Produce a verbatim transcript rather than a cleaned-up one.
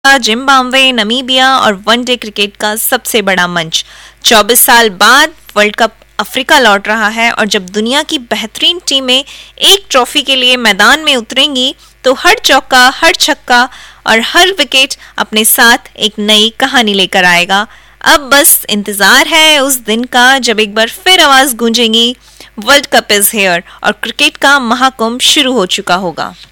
Zimbabwe, Namibia और one day cricket का सबसे बड़ा मंच। चौबीस साल बाद वर्ल्ड कप अफ्रीका लौट रहा है और जब दुनिया की बेहतरीन टीमें एक ट्रॉफी के लिए मैदान में उतरेंगी तो हर चौका, हर छक्का और हर विकेट अपने साथ एक नई कहानी लेकर आएगा। अब बस इंतजार है उस दिन का जब एक बार फिर आवाज गूंजेगी, वर्ल्ड कप इज हियर और क्रिकेट का महाकुंभ शुरू हो चुका होगा।